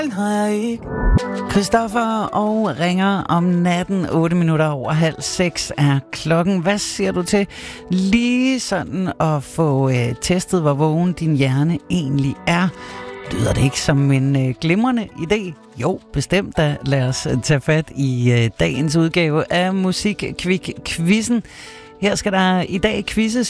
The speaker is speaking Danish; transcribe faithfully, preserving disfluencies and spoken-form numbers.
Christoffer og ringer om natten. Otte minutter over halv seks er klokken. Hvad siger du til lige sådan at få øh, testet, hvor vågen din hjerne egentlig er? Lyder det ikke som en øh, glimrende idé? Jo, bestemt da. Lad os tage fat i øh, dagens udgave af Musikquiz-quizzen. Her skal der i dag quizzes